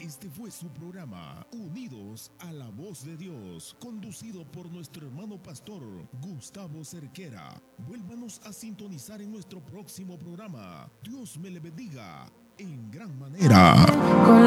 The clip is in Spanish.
Este fue su programa, Unidos a la Voz de Dios, conducido por nuestro hermano pastor Gustavo Cerquera. Vuélvanos a sintonizar en nuestro próximo programa. Dios me le bendiga en gran manera.